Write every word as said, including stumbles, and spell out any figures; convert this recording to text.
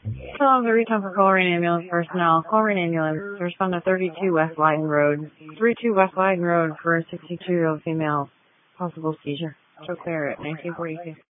Hello, the return for Coleraine Ambulance personnel. Coleraine Ambulance to respond to thirty-two West Lyden Road. thirty-two West Lyden Road for a sixty-two-year-old female. Possible seizure. So clear at nineteen forty-two.